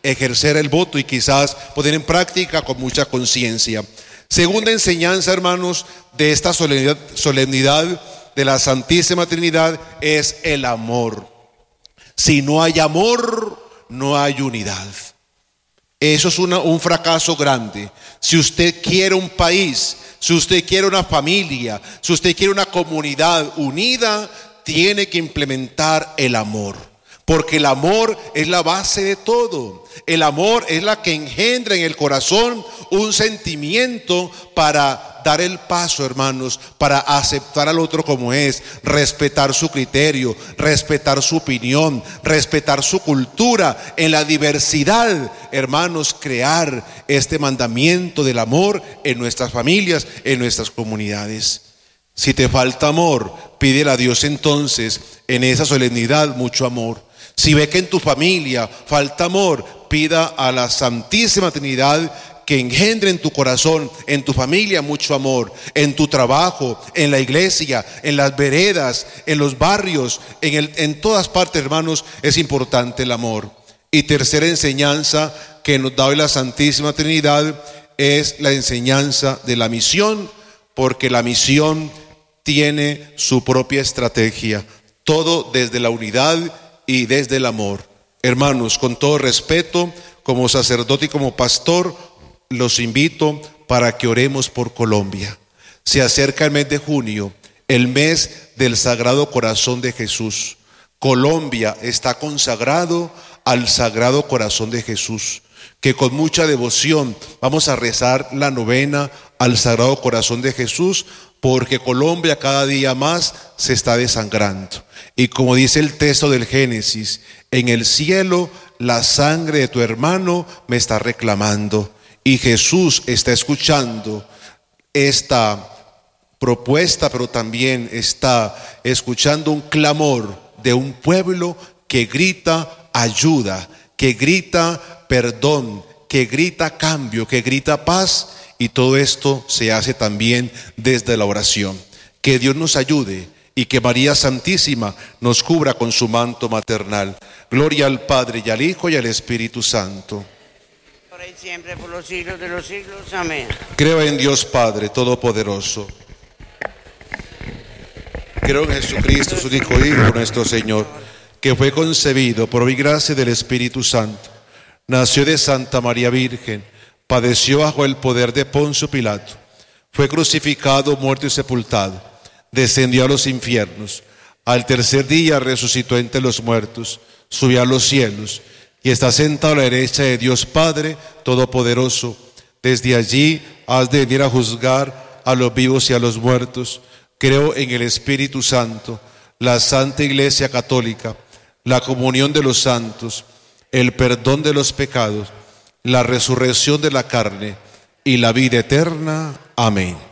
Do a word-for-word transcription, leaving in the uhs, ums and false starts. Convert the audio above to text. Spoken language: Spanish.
ejercer el voto y quizás poner en práctica con mucha conciencia. Segunda enseñanza, hermanos, de esta solemnidad, solemnidad de la Santísima Trinidad es el amor. Si no hay amor, no hay unidad. Eso es una, un fracaso grande. Si usted quiere un país, si usted quiere una familia, si usted quiere una comunidad unida, tiene que implementar el amor. Porque el amor es la base de todo. El amor es la que engendra en el corazón un sentimiento para dar el paso, hermanos, para aceptar al otro como es, respetar su criterio, respetar su opinión, respetar su cultura. En la diversidad, hermanos, crear este mandamiento del amor en nuestras familias, en nuestras comunidades. Si te falta amor, pídele a Dios entonces en esa solemnidad mucho amor. Si ve que en tu familia falta amor, pida a la Santísima Trinidad que engendre en tu corazón, en tu familia, mucho amor. En tu trabajo, en la iglesia, en las veredas, en los barrios, en, el, en todas partes, hermanos, es importante el amor. Y tercera enseñanza que nos da hoy la Santísima Trinidad es la enseñanza de la misión, porque la misión tiene su propia estrategia, todo desde la unidad y desde el amor. Hermanos, con todo respeto, como sacerdote y como pastor, los invito para que oremos por Colombia. Se acerca el mes de junio, el mes del Sagrado Corazón de Jesús. Colombia está consagrado al Sagrado Corazón de Jesús, que con mucha devoción vamos a rezar la novena al Sagrado Corazón de Jesús, porque Colombia cada día más se está desangrando. Y como dice el texto del Génesis, en el cielo la sangre de tu hermano me está reclamando. Y Jesús está escuchando esta propuesta, pero también está escuchando un clamor de un pueblo que grita ayuda, que grita perdón, que grita cambio, que grita paz. Y todo esto se hace también desde la oración. Que Dios nos ayude y que María Santísima nos cubra con su manto maternal. Gloria al Padre y al Hijo y al Espíritu Santo. Ahora y siempre, por los siglos de los siglos. Amén. Creo en Dios Padre Todopoderoso. Creo en Jesucristo, su Hijo, Hijo nuestro Señor, que fue concebido por gracia del Espíritu Santo. Nació de Santa María Virgen, padeció bajo el poder de Poncio Pilato, fue crucificado, muerto y sepultado, descendió a los infiernos, al tercer día resucitó entre los muertos, subió a los cielos y está sentado a la derecha de Dios Padre Todopoderoso. Desde allí has de venir a juzgar a los vivos y a los muertos. Creo en el Espíritu Santo, la Santa Iglesia Católica, la comunión de los santos, el perdón de los pecados, la resurrección de la carne y la vida eterna. Amén.